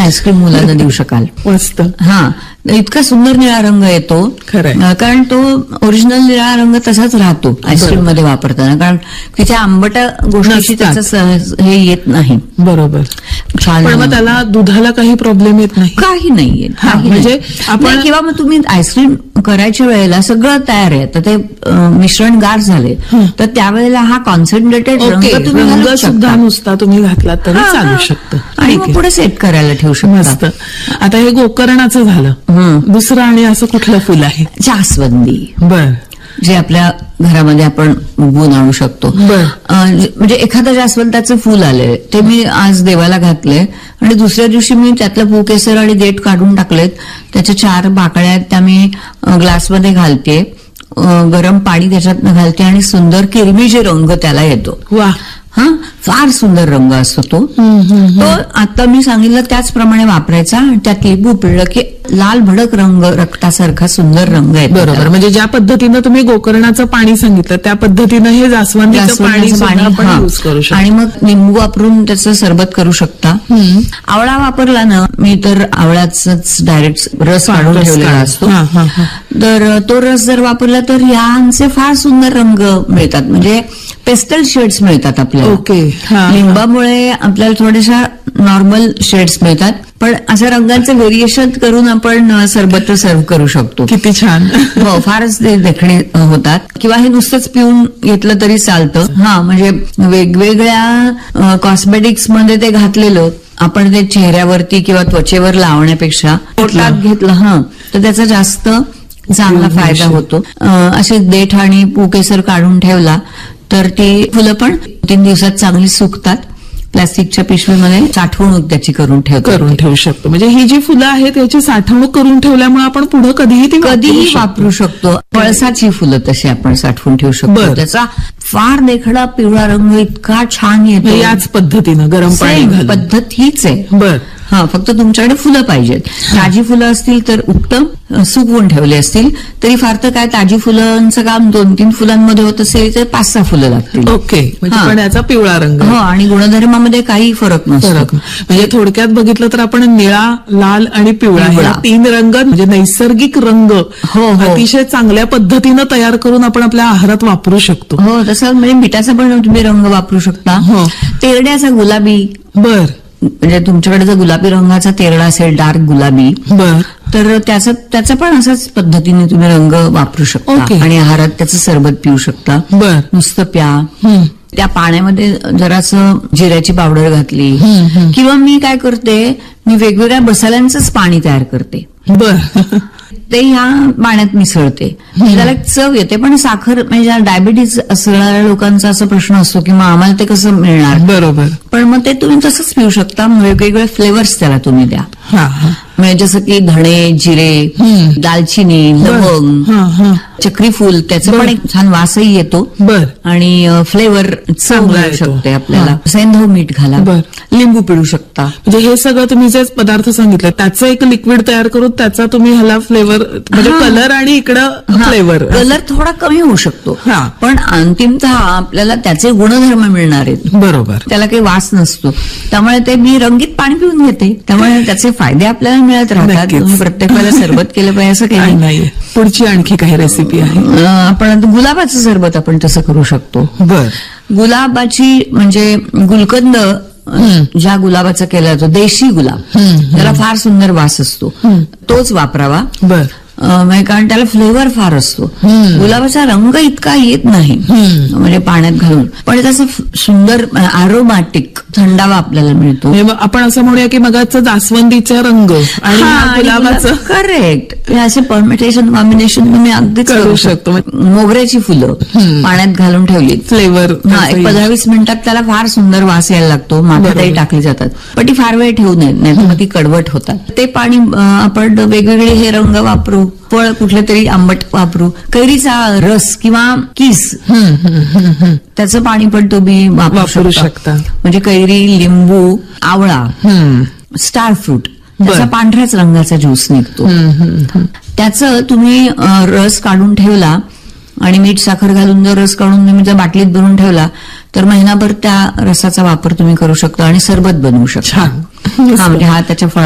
Ice cream मुलांना देऊ शकाल. मस्त. हा, इतका सुंदर निळा रंग येतो. खरंय. कारण तो ओरिजिनल निळा रंग तसाच राहतो आईस्क्रीम मध्ये वापरताना, कारण तिथे आंबट गोष्टीची त्याचं हे येत नाही. बरोबर. छान. पण मग त्याला दुधाला काही प्रॉब्लेम येत नाही? काही नाहीये. म्हणजे आपण किंवा मग तुम्ही आईस्क्रीम करायच्या वेळेला सगळं तयार आहे, तर ते मिश्रण गार झाले तर त्यावेळेला हा कॉन्सन्ट्रेटेड रंग तुम्ही रंग घालू सुद्धा शकता. नुसता तुम्ही घातला तरी चालू शकतं. आणि मग पुढे सेट करायला ठेवू मस्त. शकता. आता हे गोकर्णाचं झालं. दुसरं आणि असं कुठलं फुल आहे? जास्वंदी. बर. जे आपल्या घरामध्ये आपण उगवून आणू शकतो. म्हणजे एखादं जास्वंदाचं फुल आलंय ते मी आज देवाला घातलंय आणि दुसऱ्या दिवशी मी त्यातलं पूकेसर आणि देठ काढून टाकलेत. त्याच्या 4 बाकड्या आहेत त्या मी ग्लासमध्ये घालते, गरम पाणी त्याच्यात घालते आणि सुंदर किरमिजी रंग त्याला येतो. वा. हा, फार सुंदर रंग असतो तो. आता मी सांगितलं त्याचप्रमाणे वापरायचा आणि त्यात लिंबू पिळलं की लाल भडक रंग, रक्तासारखा सुंदर रंग आहे. बरोबर. म्हणजे ज्या पद्धतीनं तुम्ही गोकर्णाचं पाणी सांगितलं त्या पद्धतीनं हे जास्वंदीचं पाणी आपण यूज करू शकतो. आणि मग लिंबू वापरून त्याचं सरबत करू शकता. आवळा वापरला ना, मी तर आवळ्याचाच डायरेक्ट रस काढून ठेवलेला असतो. तर तो रस जर वापरला तर यांचे फार सुंदर रंग मिळतात, म्हणजे पेस्टल शेड्स मिळतात आपल्याला. ओके. लिंबामुळे आपल्याला थोड्याशा नॉर्मल शेड्स मिळतात, पण अशा रंगांचे व्हेरिएशन करून आपण सरबत सर्व्ह करू शकतो. किती छान. हो, फारच ते देखणे होतात. किंवा हे नुसतंच पिऊन घेतलं तरी चालतं. हा, म्हणजे वेगवेगळ्या कॉस्मेटिक्स मध्ये ते घातलेलं आपण ते चेहऱ्यावरती किंवा त्वचेवर लावण्यापेक्षा पोटात घेतलं तर त्याचा जास्त चांगला फायदा होतो. असे देठ आणि पूकेसर काढून ठेवला तर ती फुलं पण 3 दिवसात चांगली सुकतात. प्लास्टिकच्या पिशवीमध्ये साठवणूक त्याची करून ठेवू शकतो. म्हणजे ही जी फुलं आहेत याची साठवणूक करून ठेवल्यामुळे आपण पुढे कधीही वापरू शकतो. पळसाची फुलं तशी आपण साठवून ठेवू शकतो. त्याचा फार देखणा पिवळा रंग इतका छान येतो. याच पद्धतीनं गरम पाणी घालून. पद्धत हीच आहे. बर. हा, फक्त तुमच्याकडे फुलं पाहिजेत. ताजी फुलं असतील तर उत्तम, सुकवून ठेवले असतील तरी फार तर काय, ताजी फुलांचं काम 2-3 फुलांमध्ये होत असेल तर 5-6 फुलं लागतील. ओके. पण याचा पिवळा रंग. हो, आणि गुणधर्मामध्ये काही फरक नसतो. म्हणजे थोडक्यात बघितलं तर आपण निळा, लाल आणि पिवळा या 3 रंग म्हणजे नैसर्गिक रंग अतिशय चांगल्या पद्धतीनं तयार करून आपण आपल्या आहारात वापरू शकतो. हो, तसं म्हणजे मिठाचा पण तुम्ही रंग वापरू शकता. तेरड्याचा गुलाबी. बर. म्हणजे तुमच्याकडे जर गुलाबी रंगाचा तेरडा असेल, डार्क गुलाबी, तर त्याचा पण असाच पद्धतीने तुम्ही रंग वापरू शकता आणि आहारात त्याचं सरबत पिऊ शकता. नुसतं प्या. त्या पाण्यामध्ये जरासं जिऱ्याची पावडर घातली किंवा मी काय करते, मी वेगवेगळ्या मसाल्यांचंच पाणी तयार करते. ते ह्या पाण्यात मिसळते. त्याला चव येते. पण साखर म्हणजे डायबिटीज असणाऱ्या लोकांचा असा प्रश्न असतो की मग आम्हाला ते कसं मिळणार. बरोबर. पण मग ते तुम्ही तसंच पिऊ शकता. वेगवेगळे फ्लेवर्स त्याला तुम्ही द्या. म्हणजे जसं की धणे, जिरे, दालचिनी, लवंग, चक्री फूल, त्याचा पण एक छान वासही येतो. आणि फ्लेवर चांगला येऊ शकते आपल्याला. सैंधव मीठ घाला, लिंबू पिळू शकता. म्हणजे हे सगळं तुम्ही जे पदार्थ सांगितले त्याचं एक लिक्विड तयार करून त्याचा तुम्ही ह्याला फ्लेवर, म्हणजे कलर आणि इकडं फ्लेवर, कलर थोडा कमी होऊ शकतो पण अंतिमतः आपल्याला त्याचे गुणधर्म मिळणार आहेत. बरोबर. त्याला काही वास नसतो. त्यामुळे ते मी रंगीत पाणी पिऊन घेते. त्यामुळे त्याचे फायदे आपल्याला मिळत राहतात. तुम्ही प्रत्येक वेळेला सरबत केलं पाहिजे असं काही नाही. पुढची आणखी काही रेसिपी आहे? आपण गुलाबाचं सरबत आपण तसं करू शकतो. गुलाबाची म्हणजे गुलकंद ज्या गुलाबाचा केला जातो, देशी गुलाब, त्याला फार सुंदर वास असतो, तोच वापरावा. कारण त्याला फ्लेवर फार असतो. गुलाबाचा रंग इतका येत नाही म्हणजे पाण्यात घालून, पण त्याचा सुंदर अरोमॅटिक थंडावा आपल्याला मिळतो. आपण असं म्हणूया की मगाचं जास्वंदीचा रंग आणि गुलाबाचं. करेक्ट. असे परमिटेशन, कॉम्बिनेशन तुम्ही अगदीच करू शकतो. मोगऱ्याची फुलं पाण्यात घालून ठेवली, फ्लेवर 15-20 मिनिटात त्याला फार सुंदर वास यायला लागतो. माठातही टाकली जातात, पण ती फार वेळ ठेवू नये, नाही तर ती कडवट होतात. ते पाणी आपण वेगवेगळे हे रंग वापरू, फळ कुठले तरी आंबट वापरू, कैरीचा रस किंवा किस त्याचं पाणी पण तुम्ही वापरू शकता. म्हणजे कैरी, लिंबू, आवळा, स्टार फ्रूट, त्याचा पांढऱ्याच रंगाचा ज्यूस निघतो. त्याचं तुम्ही रस काढून ठेवला आणि मीठ साखर घालून जर रस काढून तुम्ही जर बाटलीत भरून ठेवला तर महिनाभर त्या रसाचा वापर तुम्ही करू शकता आणि सरबत बनवू शकता. म्हणजे हा त्याच्या